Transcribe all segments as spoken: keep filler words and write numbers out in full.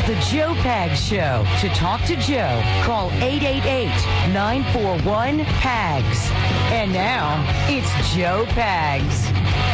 The Joe Pags Show. To talk to Joe, call eight eight eight, nine four one, P A G S. And now, it's Joe Pags.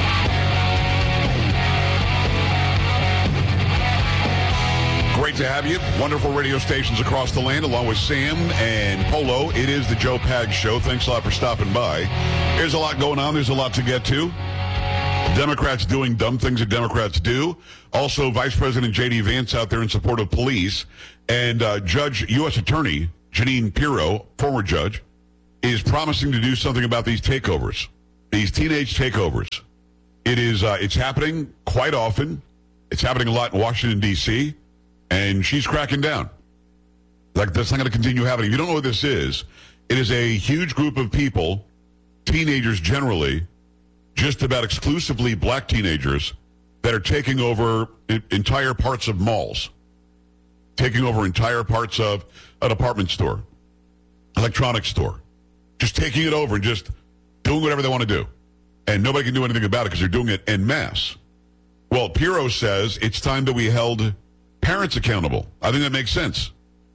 Great to have you. Wonderful radio stations across the land, along with Sam and Polo. It is the Joe Pags Show. Thanks a lot for stopping by. There's a lot going on. There's a lot to get to. Democrats doing dumb things that Democrats do. Also, Vice President J D. Vance out there in support of police. And uh, Judge, U S. Attorney Jeanine Pirro, former judge, is promising to do something about these takeovers, these teenage takeovers. It is, uh, it's happening quite often. It's happening a lot in Washington, D C, and she's cracking down. Like, that's not going to continue happening. If you don't know what this is, it is a huge group of people, teenagers generally, just about exclusively black teenagers, that are taking over entire parts of malls, taking over entire parts of a department store, electronics store, just taking it over and just doing whatever they want to do. And nobody can do anything about it because they're doing it en masse. Well, Pirro says it's time that we held parents accountable. I think that makes sense.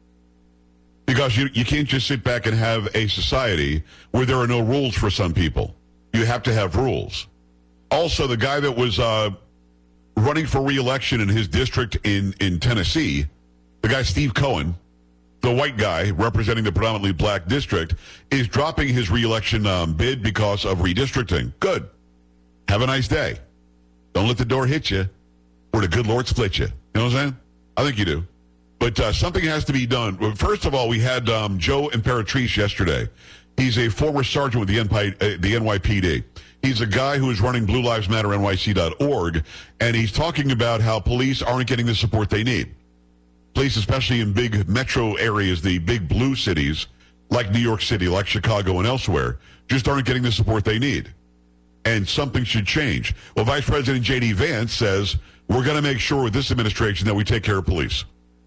Because you, you can't just sit back and have a society where there are no rules for some people. You have to have rules. Also, the guy that was uh, running for re-election in his district in, in Tennessee, the guy Steve Cohen, the white guy representing the predominantly black district, is dropping his re-election um, bid because of redistricting. Good. Have a nice day. Don't let the door hit you or the good Lord split you. You know what I'm saying? I think you do. But uh, something has to be done. First of all, we had um, Joe Imperatrice yesterday. He's a former sergeant with the, N P- uh, the N Y P D. He's a guy who is running Blue Lives Matter N Y C dot org, and he's talking about how police aren't getting the support they need. Police, especially in big metro areas, the big blue cities, like New York City, like Chicago and elsewhere, just aren't getting the support they need. And something should change. Well, Vice President J D. Vance says, we're going to make sure with this administration that we take care of police.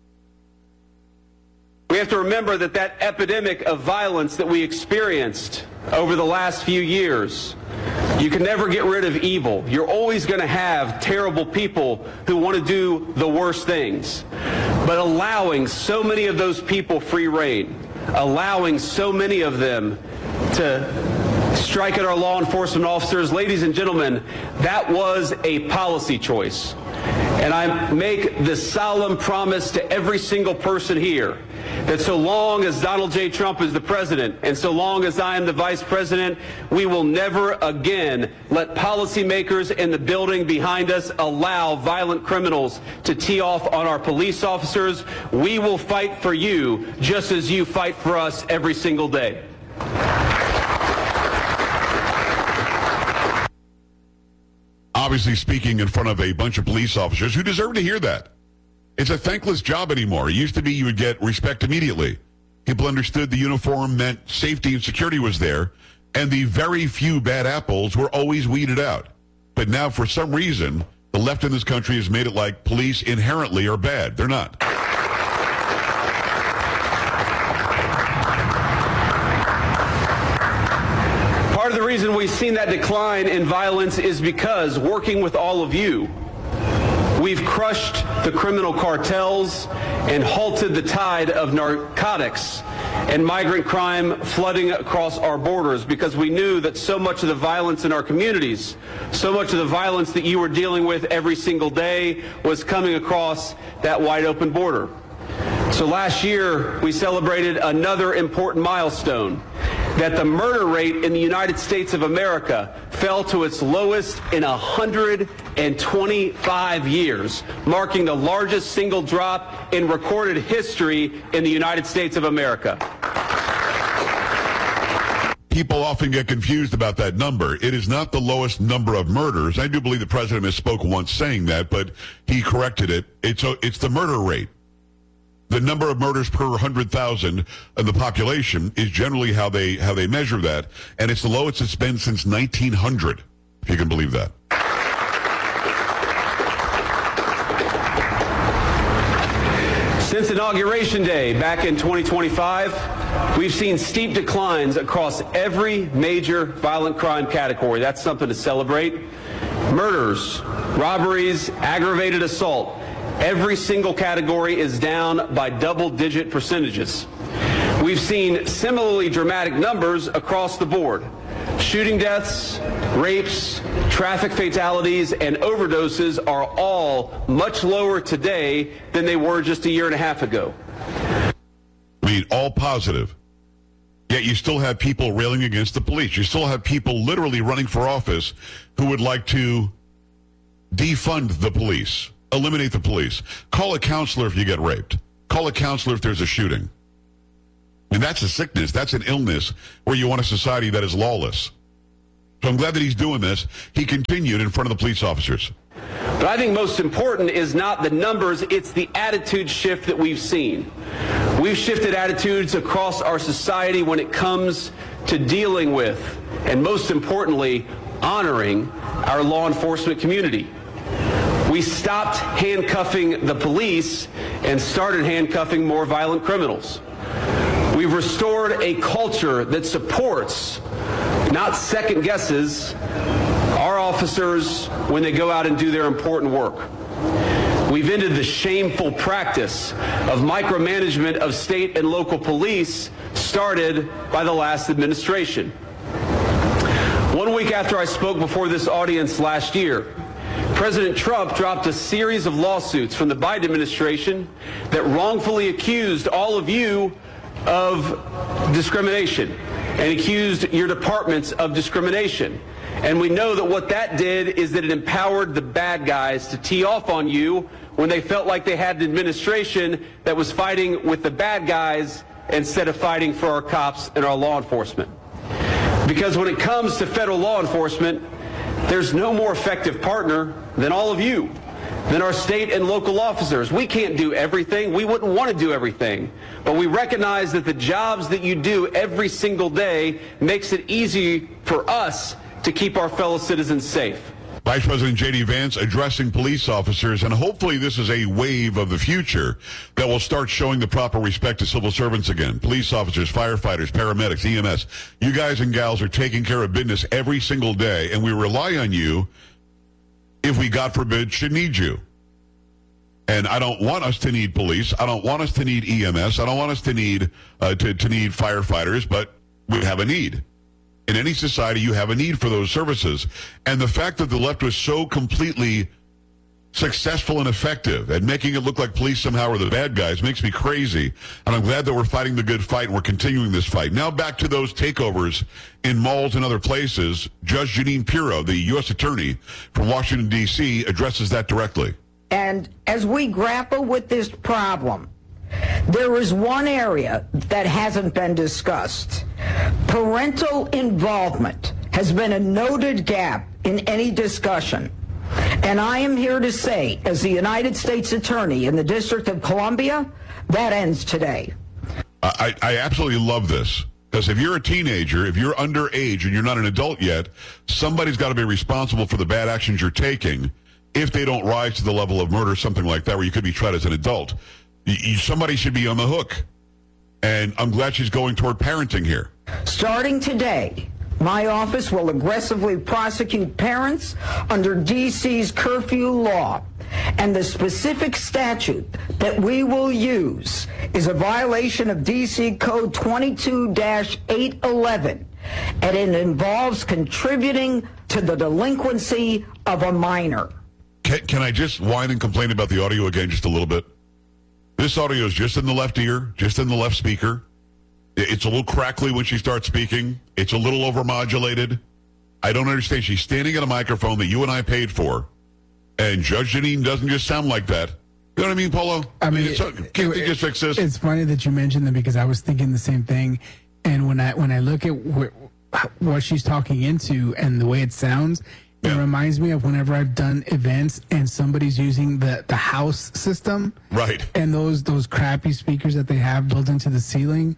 We have to remember that that epidemic of violence that we experienced over the last few years, you can never get rid of evil. You're always going to have terrible people who want to do the worst things. But allowing so many of those people free rein, allowing so many of them to strike at our law enforcement officers, ladies and gentlemen, that was a policy choice. And I make the solemn promise to every single person here that so long as Donald J. Trump is the president and so long as I am the vice president, we will never again let policymakers in the building behind us allow violent criminals to tee off on our police officers. We will fight for you just as you fight for us every single day. Obviously speaking in front of a bunch of police officers who deserve to hear that. It's a thankless job anymore. It used to be you would get respect immediately. People understood the uniform meant safety and security was there, and the very few bad apples were always weeded out. But now, for some reason, the left in this country has made it like police inherently are bad. They're not. Part of the reason we've seen that decline in violence is because, working with all of you, we've crushed the criminal cartels and halted the tide of narcotics and migrant crime flooding across our borders, because we knew that so much of the violence in our communities, so much of the violence that you were dealing with every single day was coming across that wide open border. So last year, we celebrated another important milestone, that the murder rate in the United States of America fell to its lowest in one hundred twenty-five years, marking the largest single drop in recorded history in the United States of America. People often get confused about that number. It is not the lowest number of murders. I do believe the president misspoke once saying that, but he corrected it. It's, a, it's the murder rate. The number of murders per one hundred thousand of the population is generally how they how they measure that, and it's the lowest it's been since nineteen hundred, if you can believe that. Since Inauguration Day back in twenty twenty-five, we've seen steep declines across every major violent crime category. That's something to celebrate. Murders, robberies, aggravated assault, Every single category is down by double-digit percentages. We've seen similarly dramatic numbers across the board. Shooting deaths, rapes, traffic fatalities, and overdoses are all much lower today than they were just a year and a half ago. I mean, all positive. Yet you still have people railing against the police. You still have people literally running for office who would like to defund the police, eliminate the police. Call a counselor if you get raped. Call a counselor if there's a shooting. And that's a sickness. That's an illness where you want a society that is lawless. So I'm glad that he's doing this. He continued in front of the police officers. But I think most important is not the numbers, it's the attitude shift that we've seen. We've shifted attitudes across our society when it comes to dealing with, and most importantly, honoring our law enforcement community. We stopped handcuffing the police and started handcuffing more violent criminals. We've restored a culture that supports, not second guesses, our officers when they go out and do their important work. We've ended the shameful practice of micromanagement of state and local police started by the last administration. One week after I spoke before this audience last year, President Trump dropped a series of lawsuits from the Biden administration that wrongfully accused all of you of discrimination and accused your departments of discrimination. And we know that what that did is that it empowered the bad guys to tee off on you when they felt like they had an administration that was fighting with the bad guys instead of fighting for our cops and our law enforcement. Because when it comes to federal law enforcement, there's no more effective partner than all of you, than our state and local officers. We can't do everything. We wouldn't want to do everything. But we recognize that the jobs that you do every single day makes it easy for us to keep our fellow citizens safe. Vice President J D. Vance addressing police officers, and hopefully this is a wave of the future that will start showing the proper respect to civil servants again. Police officers, firefighters, paramedics, E M S. You guys and gals are taking care of business every single day, and we rely on you if we, God forbid, should need you. And I don't want us to need police. I don't want us to need E M S. I don't want us to need uh, to, to need firefighters, but we have a need. In any society, you have a need for those services. And the fact that the left was so completely successful and effective at making it look like police somehow are the bad guys makes me crazy. And I'm glad that we're fighting the good fight and we're continuing this fight. Now back to those takeovers in malls and other places. Judge Jeanine Pirro, the U S attorney from Washington, D C, addresses that directly. And as we grapple with this problem, there is one area that hasn't been discussed. Parental involvement has been a noted gap in any discussion. And I am here to say, as the United States Attorney in the District of Columbia, that ends today. I, I absolutely love this. Because if you're a teenager, if you're underage and you're not an adult yet, somebody's got to be responsible for the bad actions you're taking if they don't rise to the level of murder, something like that, where you could be tried as an adult. You, somebody should be on the hook. And I'm glad she's going toward parenting here. Starting today, my office will aggressively prosecute parents under D C's curfew law. And the specific statute that we will use is a violation of D C Code twenty-two dash eight eleven. And it involves contributing to the delinquency of a minor. Can, can I just whine and complain about the audio again just a little bit? This audio is just in the left ear, just in the left speaker. It's a little crackly when she starts speaking. It's a little overmodulated. I don't understand. She's standing at a microphone that you and I paid for, and Judge Jeanine doesn't just sound like that. You know what I mean, Polo? I mean, it's, it, can't it, they just fix this? It's funny that you mentioned that because I was thinking the same thing. And when I when I look at wh- what she's talking into and the way it sounds, it yeah. reminds me of whenever I've done events and somebody's using the, the house system. Right. And those those crappy speakers that they have built into the ceiling.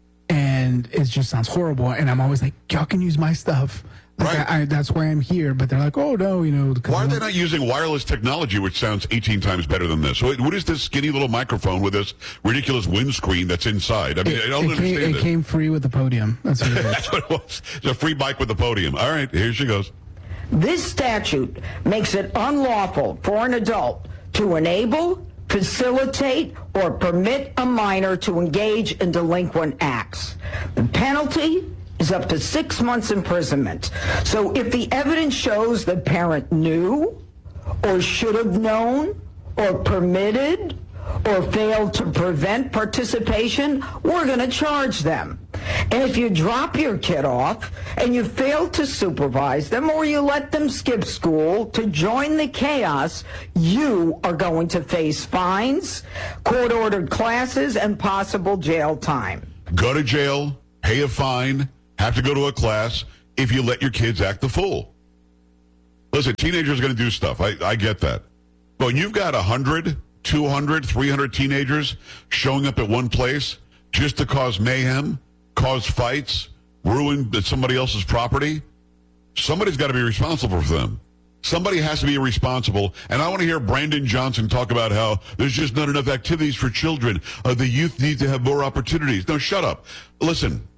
And it just sounds horrible. And I'm always like, y'all can use my stuff. Like right. I, I, that's why I'm here. But they're like, oh, no, you know. Why are they not using wireless technology, which sounds eighteen times better than this? What is this skinny little microphone with this ridiculous windscreen that's inside? I mean, it, I don't it understand came, it. It came free with the podium. That's what it is. That's what it was. It's a free bike with the podium. All right, here she goes. This statute makes it unlawful for an adult to enable, facilitate, or permit a minor to engage in delinquent acts. The penalty is up to six months imprisonment. So if the evidence shows the parent knew or should have known or permitted or failed to prevent participation, we're going to charge them. And if you drop your kid off and you fail to supervise them or you let them skip school to join the chaos, you are going to face fines, court-ordered classes, and possible jail time. Go to jail, pay a fine, have to go to a class if you let your kids act the fool. Listen, teenagers are going to do stuff. I, I get that. But when you've got one hundred, two hundred, three hundred teenagers showing up at one place just to cause mayhem, cause fights, ruin somebody else's property, somebody's got to be responsible for them. Somebody has to be responsible. And I want to hear Brandon Johnson talk about how there's just not enough activities for children. Uh, the youth need to have more opportunities. No, shut up. Listen,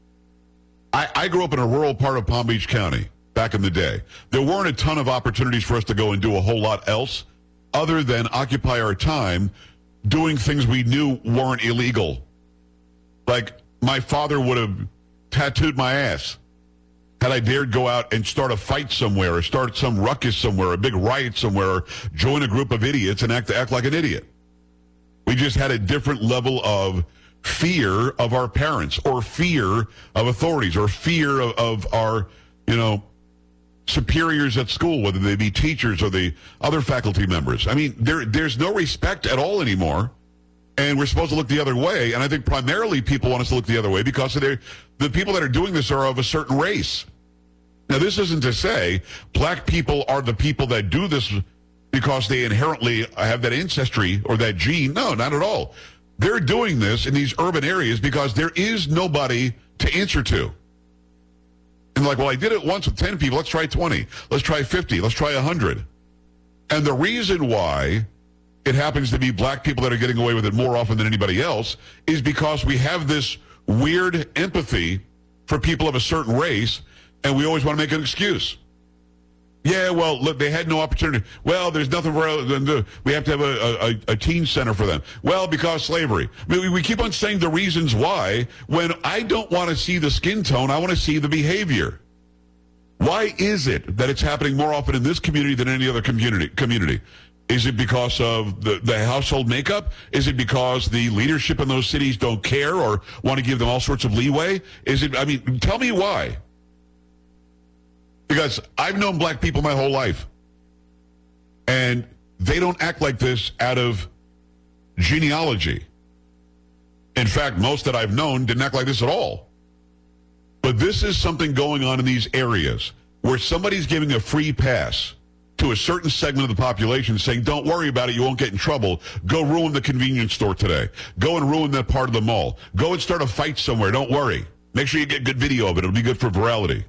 I, I grew up in a rural part of Palm Beach County back in the day. There weren't a ton of opportunities for us to go and do a whole lot else other than occupy our time doing things we knew weren't illegal. Like, my father would have tattooed my ass had I dared go out and start a fight somewhere or start some ruckus somewhere, a big riot somewhere, or join a group of idiots and act, act like an idiot. We just had a different level of fear of our parents or fear of authorities or fear of, of our, you know, superiors at school, whether they be teachers or the other faculty members. I mean, there there's no respect at all anymore. And we're supposed to look the other way. And I think primarily people want us to look the other way because the people that are doing this are of a certain race. Now, this isn't to say black people are the people that do this because they inherently have that ancestry or that gene. No, not at all. They're doing this in these urban areas because there is nobody to answer to. And like, well, I did it once with ten people. Let's try twenty. Let's try fifty. Let's try one hundred. And the reason why it happens to be black people that are getting away with it more often than anybody else is because we have this weird empathy for people of a certain race, and we always want to make an excuse. Yeah, well, look, they had no opportunity. Well, there's nothing for them to do. We have to have a, a, a teen center for them. Well, because slavery. I mean, we keep on saying the reasons why when I don't want to see the skin tone, I want to see the behavior. Why is it that it's happening more often in this community than any other community? community? Is it because of the, the household makeup? Is it because the leadership in those cities don't care or want to give them all sorts of leeway? Is it, I mean, tell me why. Because I've known black people my whole life. And they don't act like this out of genealogy. In fact, most that I've known didn't act like this at all. But this is something going on in these areas where somebody's giving a free pass to a certain segment of the population saying, don't worry about it, you won't get in trouble. Go ruin the convenience store today. Go and ruin that part of the mall. Go and start a fight somewhere, don't worry. Make sure you get good video of it, it'll be good for virality.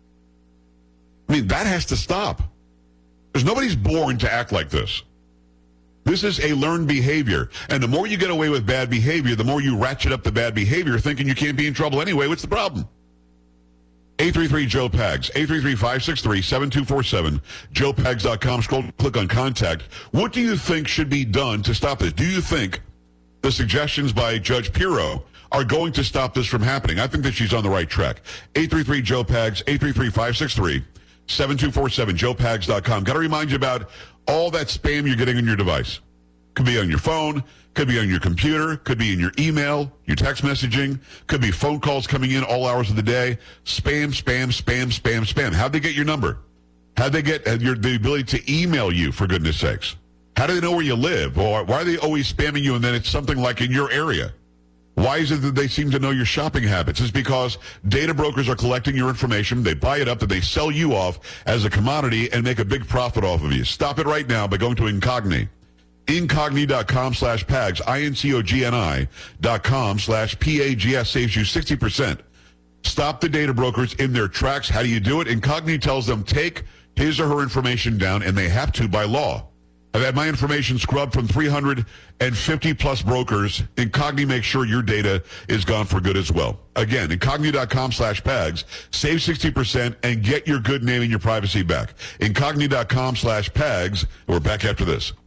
I mean, that has to stop. There's nobody's born to act like this. This is a learned behavior. And the more you get away with bad behavior, the more you ratchet up the bad behavior thinking you can't be in trouble anyway. What's the problem? eight three three Joe Pags, eight three three, five six three, seven two four seven, joe pags dot com. Scroll, click on contact. What do you think should be done to stop this? Do you think the suggestions by Judge Pirro are going to stop this from happening? I think that she's on the right track. eight three three Joe Pags, eight three three, five six three, seven two four seven, joe pags dot com. Got to remind you about all that spam you're getting on your device. Could be on your phone, could be on your computer, could be in your email, your text messaging, could be phone calls coming in all hours of the day. Spam, spam, spam, spam, spam. How'd they get your number? How'd they get your, the ability to email you, for goodness sakes? How do they know where you live? Or why are they always spamming you and then it's something like in your area? Why is it that they seem to know your shopping habits? It's because data brokers are collecting your information. They buy it up and they sell you off as a commodity and make a big profit off of you. Stop it right now by going to Incogni. Incogni.com slash Pags, I N C O G N I dot com slash P A G S saves you sixty percent. Stop the data brokers in their tracks. How do you do it? Incogni tells them take his or her information down, and they have to by law. I've had my information scrubbed from three hundred fifty plus brokers. Incogni makes sure your data is gone for good as well. Again, Incogni.com slash Pags. Save sixty percent and get your good name and your privacy back. Incogni.com slash Pags. We're back after this.